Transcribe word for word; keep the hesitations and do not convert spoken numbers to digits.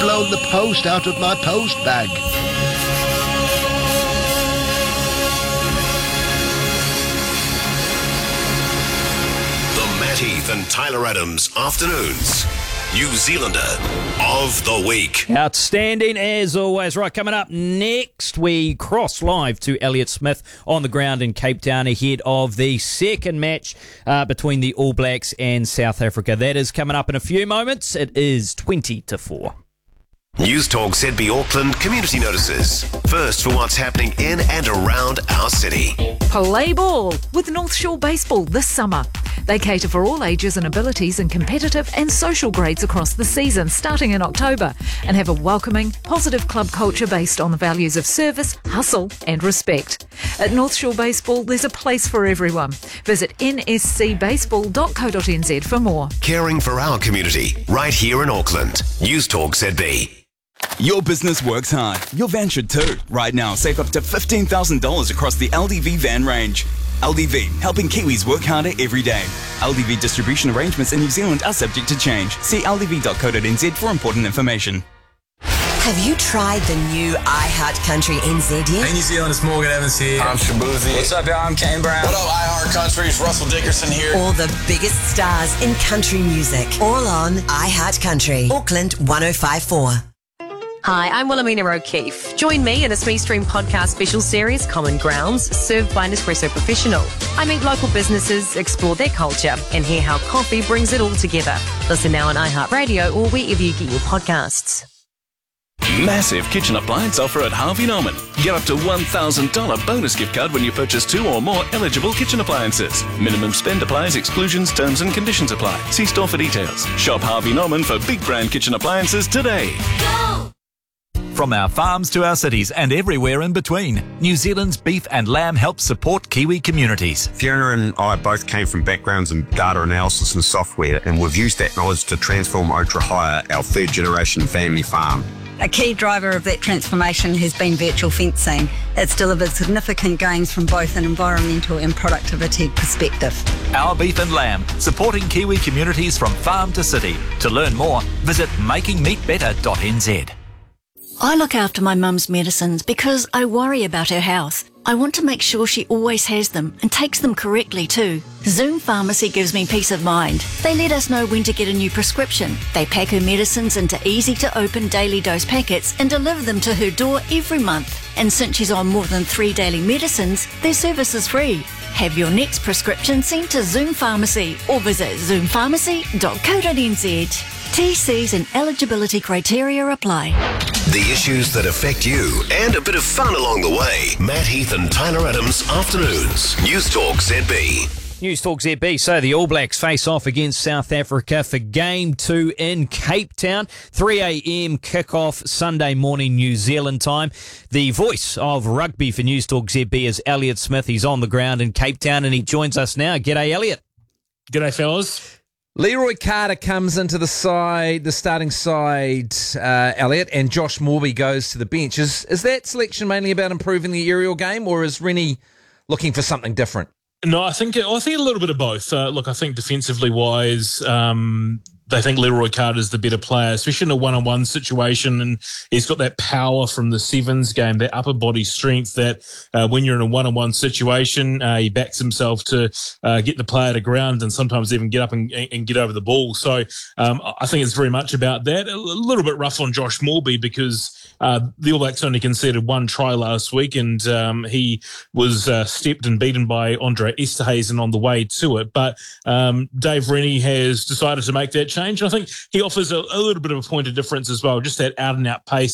blown the post out of my post bag. The Matt Heath and Tyler Adams Afternoons. New Zealander of the Week. Outstanding as always. Right, coming up next, we cross live to Elliott Smith on the ground in Cape Town ahead of the second match uh, between the All Blacks and South Africa. That is coming up in a few moments. It is twenty to four. News Talk Z B Auckland community notices. First for what's happening in and around our city. Play ball with North Shore Baseball this summer. They cater for all ages and abilities in competitive and social grades across the season, starting in October, and have a welcoming, positive club culture based on the values of service, hustle and respect. At North Shore Baseball, there's a place for everyone. Visit n s c baseball dot co dot n z for more. Caring for our community, right here in Auckland. News Talk Z B. Your business works hard. Your van should too. Right now, save up to fifteen thousand dollars across the L D V van range. L D V, helping Kiwis work harder every day. L D V distribution arrangements in New Zealand are subject to change. See l d v dot co dot n z for important information. Have you tried the new iHeartCountry N Z yet? Hey New Zealand, it's Morgan Evans here. I'm Shabuzi. What's up, y'all? I'm Kane Brown. What up, iHeartCountry? It's Russell Dickerson here. All the biggest stars in country music, all on iHeartCountry. Auckland one oh five point four. Hi, I'm Wilhelmina O'Keefe. Join me in a Smee Stream podcast special series, Common Grounds, served by Nespresso Professional. I meet local businesses, explore their culture, and hear how coffee brings it all together. Listen now on iHeartRadio or wherever you get your podcasts. Massive kitchen appliance offer at Harvey Norman. Get up to one thousand dollars bonus gift card when you purchase two or more eligible kitchen appliances. Minimum spend applies, exclusions, terms and conditions apply. See store for details. Shop Harvey Norman for big brand kitchen appliances today. Go! From our farms to our cities and everywhere in between, New Zealand's beef and lamb helps support Kiwi communities. Fiona and I both came from backgrounds in data analysis and software, and we've used that knowledge to transform Otra Hire, our third generation family farm. A key driver of that transformation has been virtual fencing. It's delivered significant gains from both an environmental and productivity perspective. Our beef and lamb, supporting Kiwi communities from farm to city. To learn more, visit making meat better dot n z. I look after my mum's medicines because I worry about her health. I want to make sure she always has them and takes them correctly too. Zoom Pharmacy gives me peace of mind. They let us know when to get a new prescription. They pack her medicines into easy-to-open daily dose packets and deliver them to her door every month. And since she's on more than three daily medicines, their service is free. Have your next prescription sent to Zoom Pharmacy or visit zoom pharmacy dot co dot n z. T Cs and eligibility criteria apply. The issues that affect you and a bit of fun along the way. Matt Heath and Tyler Adams Afternoons. News Talk Z B. News Talk Z B. So the All Blacks face off against South Africa for Game two in Cape Town. three a.m. kickoff Sunday morning New Zealand time. The voice of rugby for News Talk Z B is Elliott Smith. He's on the ground in Cape Town and he joins us now. G'day, Elliott. G'day, fellas. Leroy Carter comes into the side, the starting side, uh, Elliott, and Josh Morby goes to the bench. Is is that selection mainly about improving the aerial game, or is Rennie looking for something different? No, I think I think a little bit of both. Uh, look, I think defensively wise, um, they think Leroy Carter's the better player, especially in a one-on-one situation, and he's got that power from the sevens game, that upper body strength that uh, when you're in a one-on-one situation, uh, he backs himself to uh, get the player to ground and sometimes even get up and, and get over the ball. So um, I think it's very much about that. A little bit rough on Josh Morby because uh, the All Blacks only conceded one try last week, and um, he was uh, stepped and beaten by Andre Esterhuizen on the way to it. But um, Dave Rennie has decided to make that change. And I think he offers a, a little bit of a point of difference as well, just that out-and-out pace